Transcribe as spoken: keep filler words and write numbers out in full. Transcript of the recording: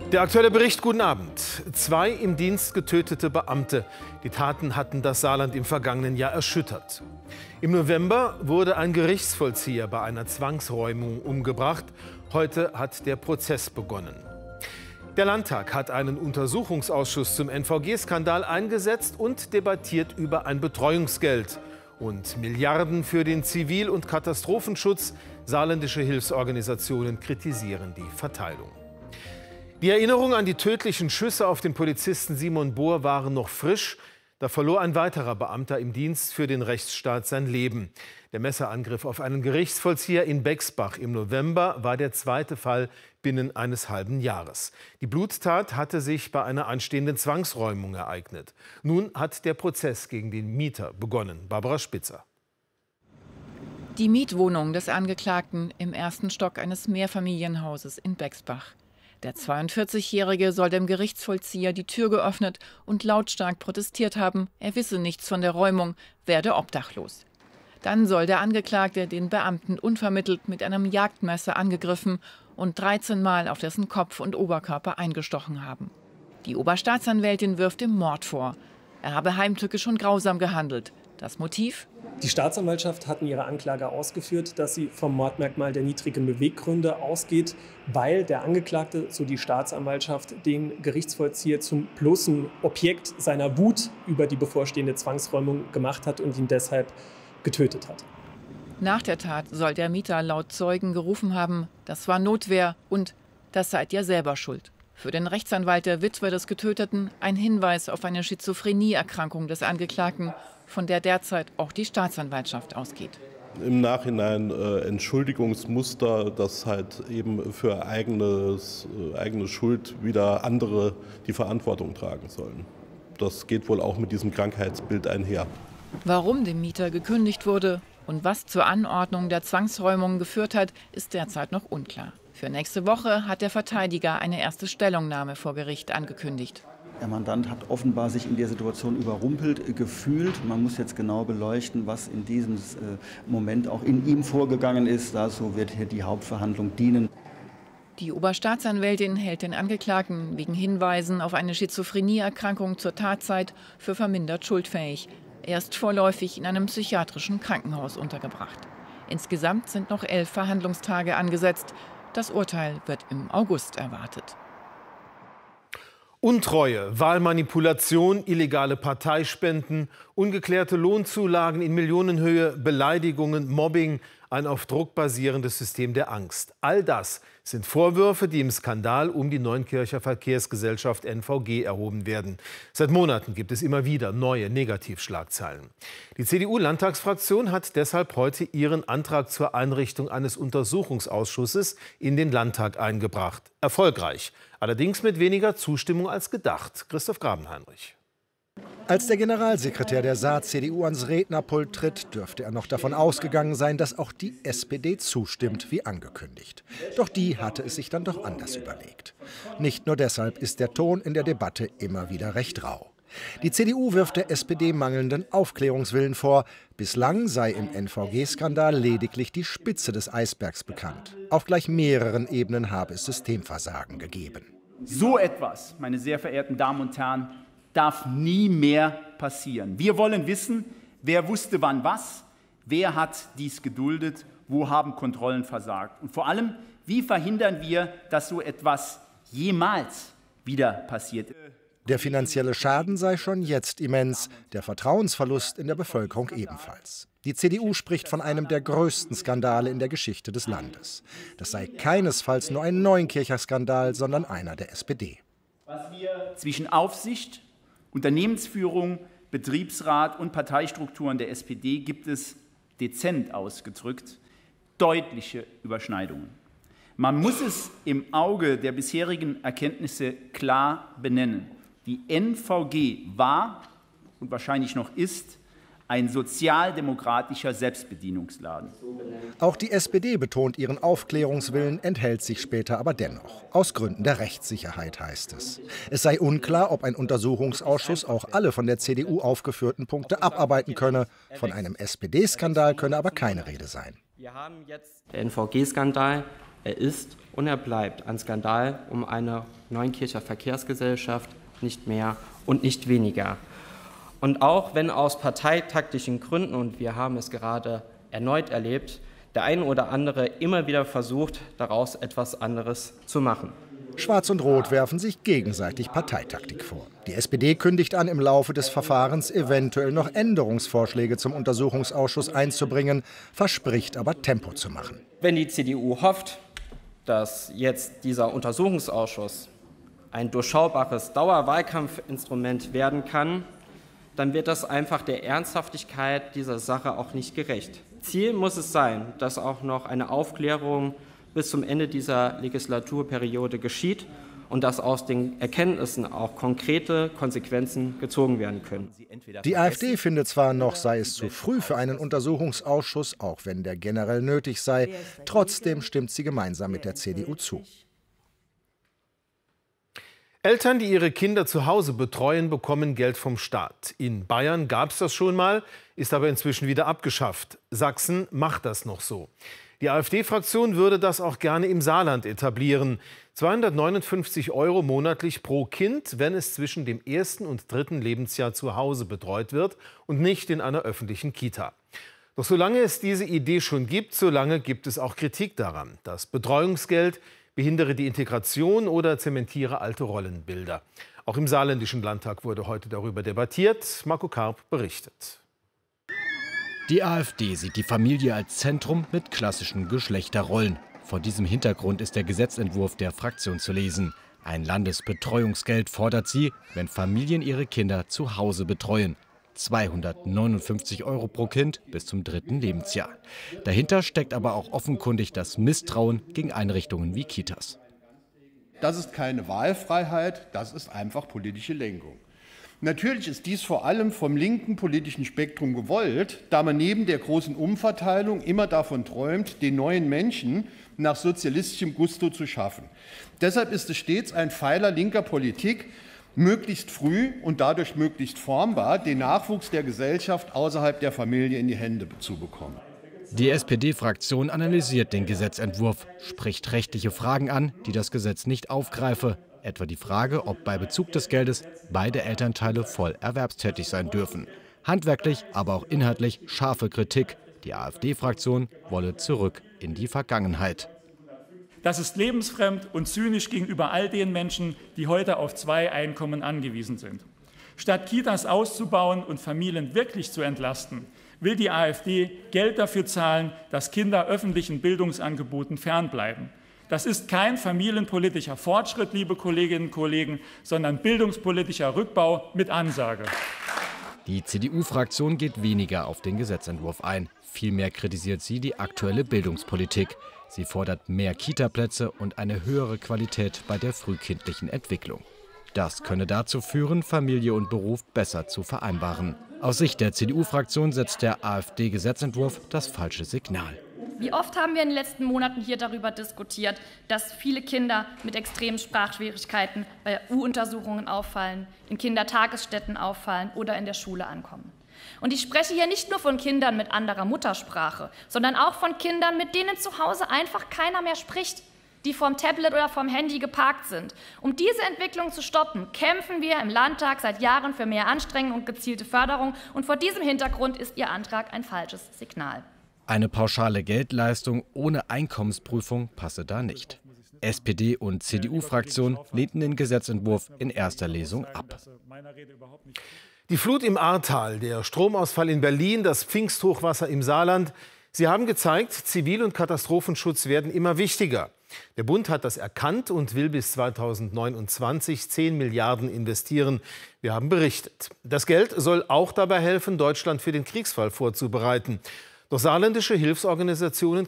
Der aktuelle Bericht, guten Abend. Zwei im Dienst getötete Beamte. Die Taten hatten das Saarland im vergangenen Jahr erschüttert. Im November wurde ein Gerichtsvollzieher bei einer Zwangsräumung umgebracht. Heute hat der Prozess begonnen. Der Landtag hat einen Untersuchungsausschuss zum N V G-Skandal eingesetzt und debattiert über ein Betreuungsgeld. Und Milliarden für den Zivil- und Katastrophenschutz. Saarländische Hilfsorganisationen kritisieren die Verteilung. Die Erinnerungen an die tödlichen Schüsse auf den Polizisten Simon Bohr waren noch frisch. Da verlor ein weiterer Beamter im Dienst für den Rechtsstaat sein Leben. Der Messerangriff auf einen Gerichtsvollzieher in Bexbach im November war der zweite Fall binnen eines halben Jahres. Die Bluttat hatte sich bei einer anstehenden Zwangsräumung ereignet. Nun hat der Prozess gegen den Mieter begonnen. Barbara Spitzer. Die Mietwohnung des Angeklagten im ersten Stock eines Mehrfamilienhauses in Bexbach. Der zweiundvierzigjährige soll dem Gerichtsvollzieher die Tür geöffnet und lautstark protestiert haben, er wisse nichts von der Räumung, werde obdachlos. Dann soll der Angeklagte den Beamten unvermittelt mit einem Jagdmesser angegriffen und dreizehn Mal auf dessen Kopf und Oberkörper eingestochen haben. Die Oberstaatsanwältin wirft ihm Mord vor. Er habe heimtückisch und grausam gehandelt. Das Motiv? Die Staatsanwaltschaft hat in ihrer Anklage ausgeführt, dass sie vom Mordmerkmal der niedrigen Beweggründe ausgeht, weil der Angeklagte, so die Staatsanwaltschaft, den Gerichtsvollzieher zum bloßen Objekt seiner Wut über die bevorstehende Zwangsräumung gemacht hat und ihn deshalb getötet hat. Nach der Tat soll der Mieter laut Zeugen gerufen haben, das war Notwehr und das seid ihr selber schuld. Für den Rechtsanwalt der Witwe des Getöteten ein Hinweis auf eine Schizophrenieerkrankung des Angeklagten, von der derzeit auch die Staatsanwaltschaft ausgeht. Im Nachhinein äh, Entschuldigungsmuster, dass halt eben für eigenes, äh, eigene Schuld wieder andere die Verantwortung tragen sollen. Das geht wohl auch mit diesem Krankheitsbild einher. Warum dem Mieter gekündigt wurde und was zur Anordnung der Zwangsräumung geführt hat, ist derzeit noch unklar. Für nächste Woche hat der Verteidiger eine erste Stellungnahme vor Gericht angekündigt. Der Mandant hat offenbar sich in der Situation überrumpelt gefühlt. Man muss jetzt genau beleuchten, was in diesem Moment auch in ihm vorgegangen ist. Dazu wird hier die Hauptverhandlung dienen. Die Oberstaatsanwältin hält den Angeklagten wegen Hinweisen auf eine Schizophrenieerkrankung zur Tatzeit für vermindert schuldfähig. Er ist vorläufig in einem psychiatrischen Krankenhaus untergebracht. Insgesamt sind noch elf Verhandlungstage angesetzt. Das Urteil wird im August erwartet. Untreue, Wahlmanipulation, illegale Parteispenden, ungeklärte Lohnzulagen in Millionenhöhe, Beleidigungen, Mobbing, ein auf Druck basierendes System der Angst. All das sind Vorwürfe, die im Skandal um die Neunkircher Verkehrsgesellschaft N V G erhoben werden. Seit Monaten gibt es immer wieder neue Negativschlagzeilen. Die C D U-Landtagsfraktion hat deshalb heute ihren Antrag zur Einrichtung eines Untersuchungsausschusses in den Landtag eingebracht. Erfolgreich, allerdings mit weniger Zustimmung als gedacht. Christoph Grabenheinrich. Als der Generalsekretär der Saar-C D U ans Rednerpult tritt, dürfte er noch davon ausgegangen sein, dass auch die S P D zustimmt, wie angekündigt. Doch die hatte es sich dann doch anders überlegt. Nicht nur deshalb ist der Ton in der Debatte immer wieder recht rau. Die C D U wirft der S P D mangelnden Aufklärungswillen vor. Bislang sei im N V G-Skandal lediglich die Spitze des Eisbergs bekannt. Auf gleich mehreren Ebenen habe es Systemversagen gegeben. So etwas, meine sehr verehrten Damen und Herren, darf nie mehr passieren. Wir wollen wissen, wer wusste wann was, wer hat dies geduldet, wo haben Kontrollen versagt. Und vor allem, wie verhindern wir, dass so etwas jemals wieder passiert. Der finanzielle Schaden sei schon jetzt immens, der Vertrauensverlust in der Bevölkerung ebenfalls. Die C D U spricht von einem der größten Skandale in der Geschichte des Landes. Das sei keinesfalls nur ein Neunkircher Skandal, sondern einer der S P D. Was wir zwischen Aufsicht, Unternehmensführung, Betriebsrat und Parteistrukturen der S P D gibt es, dezent ausgedrückt, deutliche Überschneidungen. Man muss es im Auge der bisherigen Erkenntnisse klar benennen. Die N V G war und wahrscheinlich noch ist ein sozialdemokratischer Selbstbedienungsladen. Auch die S P D betont ihren Aufklärungswillen, enthält sich später aber dennoch. Aus Gründen der Rechtssicherheit heißt es. Es sei unklar, ob ein Untersuchungsausschuss auch alle von der C D U aufgeführten Punkte abarbeiten könne. Von einem S P D-Skandal könne aber keine Rede sein. Der N V G-Skandal Er ist und er bleibt ein Skandal um eine Neunkircher Verkehrsgesellschaft, nicht mehr und nicht weniger. Und auch wenn aus parteitaktischen Gründen, und wir haben es gerade erneut erlebt, der eine oder andere immer wieder versucht, daraus etwas anderes zu machen. Schwarz und Rot werfen sich gegenseitig Parteitaktik vor. Die S P D kündigt an, im Laufe des Verfahrens eventuell noch Änderungsvorschläge zum Untersuchungsausschuss einzubringen, verspricht aber Tempo zu machen. Wenn die C D U hofft, dass jetzt dieser Untersuchungsausschuss ein durchschaubares Dauerwahlkampfinstrument werden kann, dann wird das einfach der Ernsthaftigkeit dieser Sache auch nicht gerecht. Ziel muss es sein, dass auch noch eine Aufklärung bis zum Ende dieser Legislaturperiode geschieht und dass aus den Erkenntnissen auch konkrete Konsequenzen gezogen werden können. Die AfD findet zwar noch, sei es zu früh für einen Untersuchungsausschuss, auch wenn der generell nötig sei, trotzdem stimmt sie gemeinsam mit der C D U zu. Eltern, die ihre Kinder zu Hause betreuen, bekommen Geld vom Staat. In Bayern gab es das schon mal, ist aber inzwischen wieder abgeschafft. Sachsen macht das noch so. Die AfD-Fraktion würde das auch gerne im Saarland etablieren. zweihundertneunundfünfzig Euro monatlich pro Kind, wenn es zwischen dem ersten und dritten Lebensjahr zu Hause betreut wird und nicht in einer öffentlichen Kita. Doch solange es diese Idee schon gibt, solange gibt es auch Kritik daran. Das Betreuungsgeld behindere die Integration oder zementiere alte Rollenbilder. Auch im Saarländischen Landtag wurde heute darüber debattiert. Marco Karp berichtet. Die AfD sieht die Familie als Zentrum mit klassischen Geschlechterrollen. Vor diesem Hintergrund ist der Gesetzentwurf der Fraktion zu lesen. Ein Landesbetreuungsgeld fordert sie, wenn Familien ihre Kinder zu Hause betreuen. zweihundertneunundfünfzig Euro pro Kind bis zum dritten Lebensjahr. Dahinter steckt aber auch offenkundig das Misstrauen gegen Einrichtungen wie Kitas. Das ist keine Wahlfreiheit, das ist einfach politische Lenkung. Natürlich ist dies vor allem vom linken politischen Spektrum gewollt, da man neben der großen Umverteilung immer davon träumt, den neuen Menschen nach sozialistischem Gusto zu schaffen. Deshalb ist es stets ein Pfeiler linker Politik, möglichst früh und dadurch möglichst formbar den Nachwuchs der Gesellschaft außerhalb der Familie in die Hände zu bekommen. Die S P D-Fraktion analysiert den Gesetzentwurf, spricht rechtliche Fragen an, die das Gesetz nicht aufgreife. Etwa die Frage, ob bei Bezug des Geldes beide Elternteile voll erwerbstätig sein dürfen. Handwerklich, aber auch inhaltlich scharfe Kritik. Die AfD-Fraktion wolle zurück in die Vergangenheit. Das ist lebensfremd und zynisch gegenüber all den Menschen, die heute auf zwei Einkommen angewiesen sind. Statt Kitas auszubauen und Familien wirklich zu entlasten, will die AfD Geld dafür zahlen, dass Kinder öffentlichen Bildungsangeboten fernbleiben. Das ist kein familienpolitischer Fortschritt, liebe Kolleginnen und Kollegen, sondern bildungspolitischer Rückbau mit Ansage. Die C D U-Fraktion geht weniger auf den Gesetzentwurf ein. Vielmehr kritisiert sie die aktuelle Bildungspolitik. Sie fordert mehr Kitaplätze und eine höhere Qualität bei der frühkindlichen Entwicklung. Das könne dazu führen, Familie und Beruf besser zu vereinbaren. Aus Sicht der C D U-Fraktion setzt der AfD-Gesetzentwurf das falsche Signal. Wie oft haben wir in den letzten Monaten hier darüber diskutiert, dass viele Kinder mit extremen Sprachschwierigkeiten bei U-Untersuchungen auffallen, in Kindertagesstätten auffallen oder in der Schule ankommen. Und ich spreche hier nicht nur von Kindern mit anderer Muttersprache, sondern auch von Kindern, mit denen zu Hause einfach keiner mehr spricht, die vorm Tablet oder vorm Handy geparkt sind. Um diese Entwicklung zu stoppen, kämpfen wir im Landtag seit Jahren für mehr Anstrengung und gezielte Förderung. Und vor diesem Hintergrund ist Ihr Antrag ein falsches Signal. Eine pauschale Geldleistung ohne Einkommensprüfung passe da nicht. S P D und C D U-Fraktion lehnten den Gesetzentwurf in erster Lesung ab. Die Flut im Ahrtal, der Stromausfall in Berlin, das Pfingsthochwasser im Saarland, sie haben gezeigt, Zivil- und Katastrophenschutz werden immer wichtiger. Der Bund hat das erkannt und will bis zweitausendneunundzwanzig zehn Milliarden investieren. Wir haben berichtet. Das Geld soll auch dabei helfen, Deutschland für den Kriegsfall vorzubereiten. Doch saarländische Hilfsorganisationen